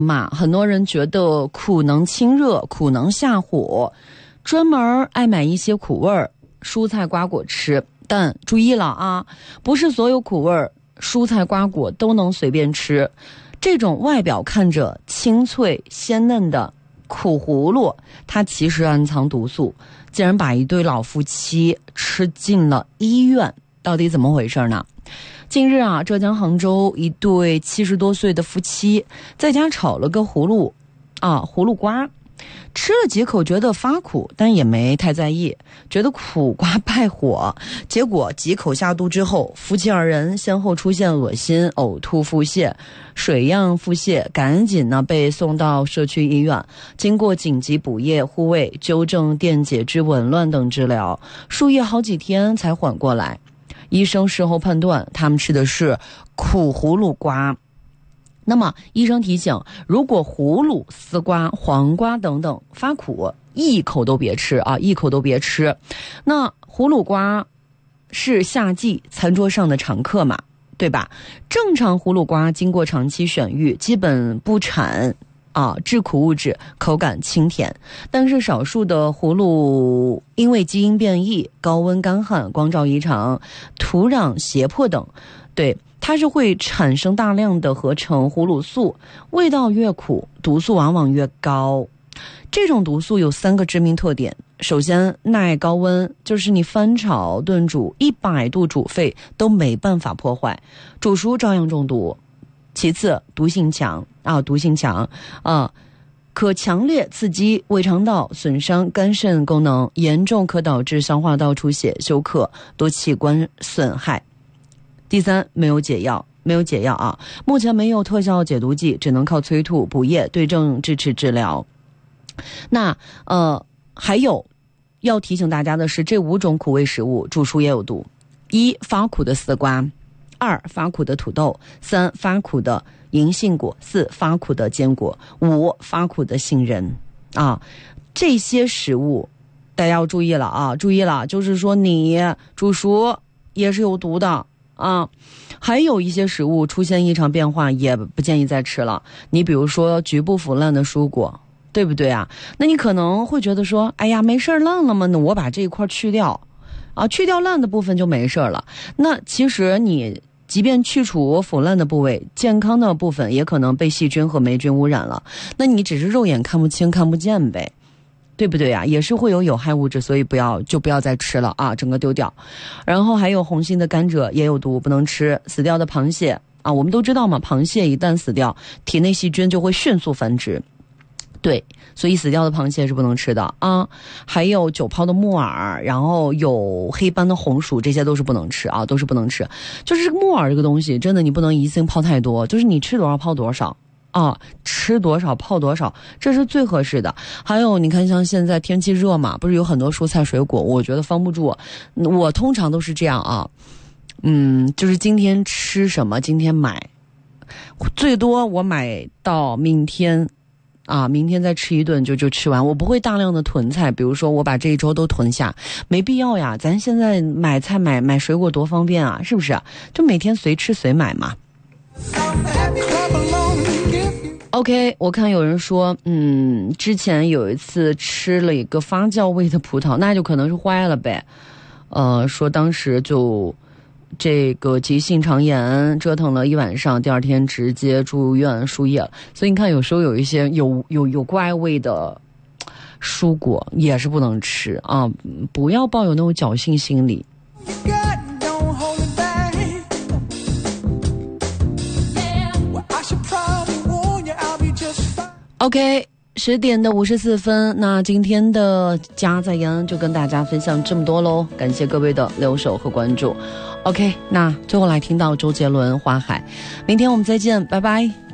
嘛，很多人觉得苦能清热，苦能下火，专门爱买一些苦味儿蔬菜瓜果吃。但注意了啊，不是所有苦味儿蔬菜瓜果都能随便吃。这种外表看着清脆鲜嫩的苦葫芦，它其实暗藏毒素，竟然把一对老夫妻吃进了医院，到底怎么回事呢？近日啊，浙江杭州一对70多岁的夫妻在家炒了个葫芦瓜，吃了几口觉得发苦，但也没太在意，觉得苦瓜败火。结果几口下肚之后，夫妻二人先后出现恶心、呕吐、腹泻、水样腹泻，赶紧呢被送到社区医院。经过紧急补液、护胃、纠正电解质紊乱等治疗，输液好几天才缓过来。医生事后判断，他们吃的是苦葫芦瓜。那么医生提醒，如果葫芦、丝瓜、黄瓜等等发苦，一口都别吃啊，一口都别吃。那葫芦瓜是夏季餐桌上的常客嘛，对吧？正常葫芦瓜经过长期选育，基本不产致苦物质，口感清甜。但是少数的葫芦因为基因变异、高温干旱、光照异常、土壤胁迫等，它是会产生大量的合成葫芦素，味道越苦，毒素往往越高。这种毒素有3个致命特点。首先，耐高温，就是你翻炒、炖煮100度煮沸都没办法破坏，煮熟照样中毒。其次，毒性强，可强烈刺激胃肠道，损伤肝肾功能，严重可导致消化道出血、休克，多器官损害。第三，没有解药啊！目前没有特效解毒剂，只能靠催吐、补液、对症支持治疗。那还有要提醒大家的是，这5种苦味食物煮熟也有毒：1. 发苦的丝瓜；2. 发苦的土豆；3. 发苦的银杏果；4. 发苦的坚果；5. 发苦的杏仁这些食物大家要注意了，就是说你煮熟也是有毒的。还有一些食物出现异常变化，也不建议再吃了。你比如说局部腐烂的蔬果，对不对啊？那你可能会觉得说，哎呀，没事烂了吗？那我把这一块去掉去掉烂的部分就没事了。那其实你即便去除腐烂的部位，健康的部分也可能被细菌和霉菌污染了。那你只是肉眼看不清看不见呗，对不对啊？也是会有害物质，所以不要再吃了整个丢掉。然后还有红心的甘蔗也有毒，不能吃。死掉的螃蟹我们都知道嘛，螃蟹一旦死掉，体内细菌就会迅速繁殖。对，所以死掉的螃蟹是不能吃的还有久泡的木耳，然后有黑斑的红薯，这些都是不能吃都是不能吃。就是木耳这个东西，真的你不能一次性泡太多，就是你吃多少泡多少。吃多少泡多少，这是最合适的。还有你看，像现在天气热嘛，不是有很多蔬菜水果，我觉得放不住。我通常都是这样就是今天吃什么今天买，最多我买到明天明天再吃一顿就吃完，我不会大量的囤菜。比如说我把这一周都囤下，没必要呀。咱现在买菜买水果多方便是不是？就每天随吃随买嘛。OK， 我看有人说之前有一次吃了一个发酵味的葡萄，那就可能是坏了呗。说当时就这个急性肠炎折腾了一晚上，第2天直接住院输液了。所以你看，有时候有一些有怪味的蔬果也是不能吃不要抱有那种侥幸心理。OK， 10点54分，那今天的家在延就跟大家分享这么多喽，感谢各位的留守和关注。OK， 那最后来听到周杰伦《花海》，明天我们再见，拜拜。